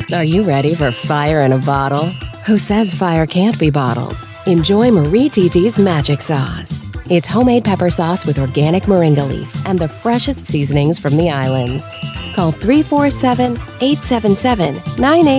Are you ready for fire in a bottle? Who says fire can't be bottled? Enjoy Marie Titi's Magic Sauce. It's homemade pepper sauce with organic moringa leaf and the freshest seasonings from the islands. Call 347-877-98